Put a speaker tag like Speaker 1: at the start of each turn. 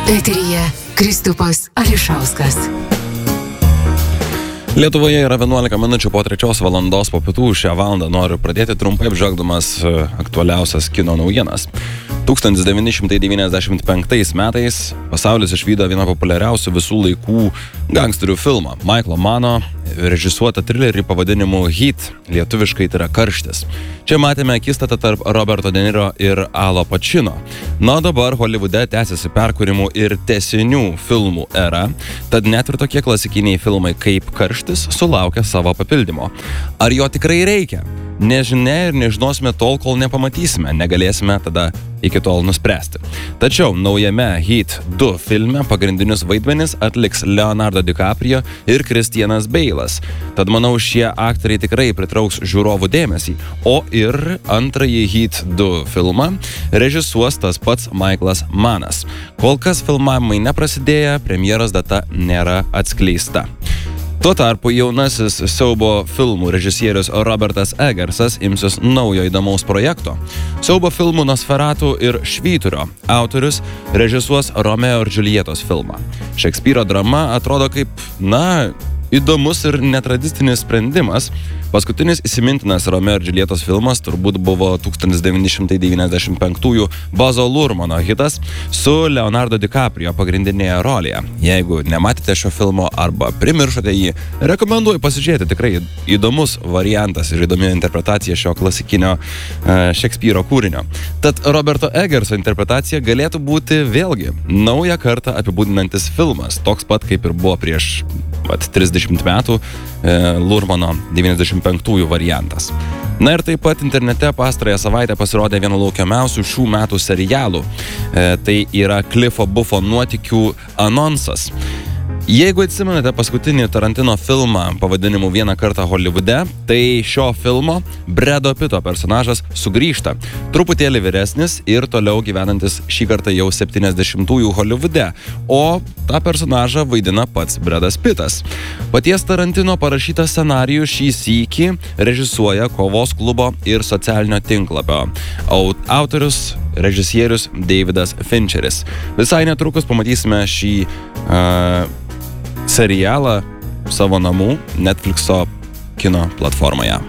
Speaker 1: Eteryje Kristupas Ališauskas.
Speaker 2: Lietuvoje yra 11 minučių po 3 valandos po pietų. Šią valandą noriu pradėti trumpai apžvelgdamas aktualiausias kino naujienas. 1995 metais pasaulis išvydo vieną populiariausių visų laikų gangsterių filmą, Michaelo Manno režisuotą trilerį pavadinimu Heat, lietuviškai tai yra Karštis. Čia matėme akistatą tarp Roberto De Niro ir Al Pacino. Na, dabar Holivude tęsiasi perkūrimų ir tęsinių filmų era, tad net ir tokie klasikiniai filmai kaip Karštis sulaukia savo papildymo. Ar jo tikrai reikia? Nežinia ir nežinosime tol, kol nepamatysime, negalėsime tada iki tol nuspręsti. Tačiau naujame Heat 2 filme pagrindinius vaidmenis atliks Leonardo DiCaprio ir Christianas Bale'as. Tad manau, šie aktoriai tikrai pritrauks žiūrovų dėmesį. O ir antrąjį Heat 2 filmą režisuos tas pats Michaelas Mannas. Kol kas filmavimai neprasidėję, premjeros data nėra atskleista. Tuo tarpu jaunasis siaubo filmų režisierius Robertas Eggersas imsis naujo įdomaus projekto. Siaubo filmų Nosferatu ir Švyturio autorius režisuos Romeo ir Džiuljetos filmą. Šekspyro drama atrodo kaip, įdomus ir netradicinis sprendimas. Paskutinis įsimintinas Romeo ir Džiuljetos filmas turbūt buvo 1995 Bazo Lurmano hitas su Leonardo DiCaprio pagrindinėje rolėje. Jeigu nematėte šio filmo arba primiršote jį, rekomenduoju pasižiūrėti, tikrai įdomus variantas ir įdomi interpretacija šio klasikinio Šekspyro kūrinio. Tad Roberto Eggerso interpretacija galėtų būti vėlgi naują kartą apibūdinantis filmas, toks pat kaip ir buvo prieš 30 metų Lurmano 95-ųjų variantas. Na ir taip pat internete pastarąją savaitę pasirodė vieno laukiamiausių šių metų serialų. Tai yra Cliffo Buffo nuotykių anonsas. Jeigu atsimenate paskutinį Tarantino filmą pavadinimu Vieną kartą Holivude, tai šio filmo Bredo Pitto personažas sugrįžta, truputėlį vyresnis ir toliau gyvenantis šį kartą jau 70-ųjų Holivude, o tą personažą vaidina pats Bredas Pittas. Paties Tarantino parašytą scenarijų šį sykį režisuoja Kovos klubo ir socialinio tinklapio autorius, režisierius Davidas Fincheris. Visai netrukus pamatysime šį serialą savo namų Netflixo kino platformoje.